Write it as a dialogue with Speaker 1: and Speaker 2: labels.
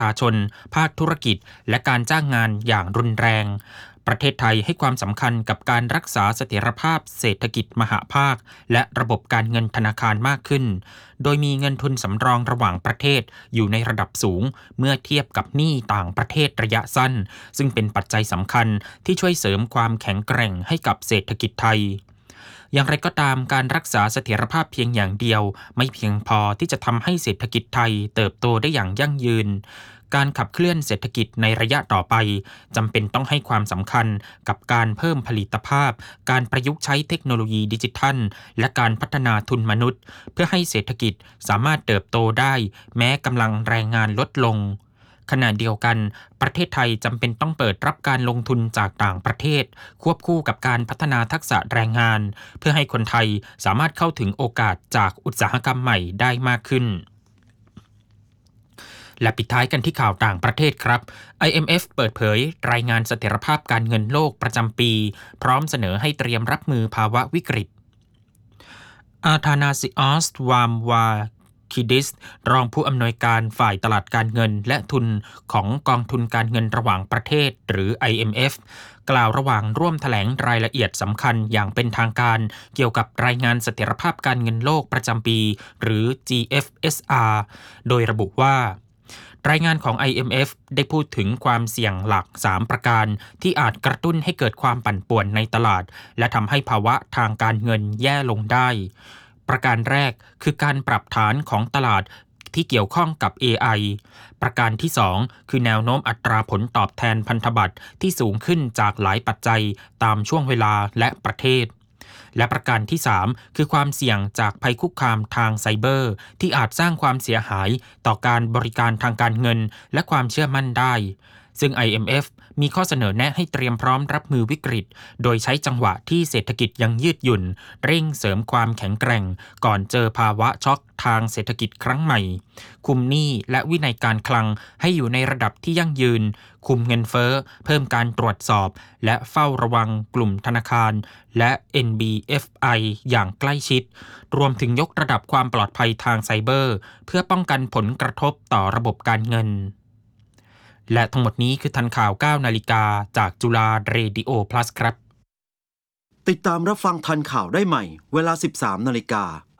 Speaker 1: ชาชนภาคธุรกิจและการจ้างงานอย่างรุนแรงประเทศไทยให้ความสำคัญกับการรักษาเสถียรภาพเศรษฐกิจมหภาคและระบบการเงินธนาคารมากขึ้นโดยมีเงินทุนสำรองระหว่างประเทศอยู่ในระดับสูงเมื่อเทียบกับหนี้ต่างประเทศระยะสั้นซึ่งเป็นปัจจัยสำคัญที่ช่วยเสริมความแข็งแกร่งให้กับเศรษฐกิจไทยอย่างไรก็ตามการรักษาเสถียรภาพเพียงอย่างเดียวไม่เพียงพอที่จะทำให้เศรษฐกิจไทยเติบโตได้อย่างยั่งยืนการขับเคลื่อนเศรษฐกิจในระยะต่อไปจำเป็นต้องให้ความสำคัญกับการเพิ่มผลิตภาพการประยุกต์ใช้เทคโนโลยีดิจิทัลและการพัฒนาทุนมนุษย์เพื่อให้เศรษฐกิจสามารถเติบโตได้แม้กำลังแรงงานลดลงขณะเดียวกันประเทศไทยจำเป็นต้องเปิดรับการลงทุนจากต่างประเทศควบคู่กับการพัฒนาทักษะแรงงานเพื่อให้คนไทยสามารถเข้าถึงโอกาสจากอุตสาหกรรมใหม่ได้มากขึ้นและปิดท้ายกันที่ข่าวต่างประเทศครับ IMF เปิดเผยรายงานเสถียรภาพการเงินโลกประจำปีพร้อมเสนอให้เตรียมรับมือภาวะวิกฤตอาธานาซิออส วามวาคิดิสรองผู้อำนวยการฝ่ายตลาดการเงินและทุนของกองทุนการเงินระหว่างประเทศหรือ IMF กล่าวระหว่างร่วมแถลงรายละเอียดสำคัญอย่างเป็นทางการเกี่ยวกับรายงานเสถียรภาพการเงินโลกประจำปีหรือ GFSR โดยระบุว่ารายงานของ IMF ได้พูดถึงความเสี่ยงหลัก3ประการที่อาจกระตุ้นให้เกิดความปั่นป่วนในตลาดและทำให้ภาวะทางการเงินแย่ลงได้ประการแรกคือการปรับฐานของตลาดที่เกี่ยวข้องกับ AI ประการที่2คือแนวโน้มอัตราผลตอบแทนพันธบัตรที่สูงขึ้นจากหลายปัจจัยตามช่วงเวลาและประเทศและประการที่3คือความเสี่ยงจากภัยคุกคามทางไซเบอร์ที่อาจสร้างความเสียหายต่อการบริการทางการเงินและความเชื่อมั่นได้ซึ่ง IMF มีข้อเสนอแนะให้เตรียมพร้อมรับมือวิกฤตโดยใช้จังหวะที่เศรษฐกิจยังยืดหยุ่นเร่งเสริมความแข็งแกร่งก่อนเจอภาวะช็อกทางเศรษฐกิจครั้งใหม่คุมหนี้และวินัยการคลังให้อยู่ในระดับที่ยั่งยืนคุมเงินเฟ้อเพิ่มการตรวจสอบและเฝ้าระวังกลุ่มธนาคารและ NBFI อย่างใกล้ชิดรวมถึงยกระดับความปลอดภัยทางไซเบอร์เพื่อป้องกันผลกระทบต่อระบบการเงินและทั้งหมดนี้คือทันข่าว 9 นาฬิกาจากจุฬาเรดิโอ plus ครับ
Speaker 2: ติดตามรับฟังทันข่าวได้ใหม่เวลา 13 นาฬิกา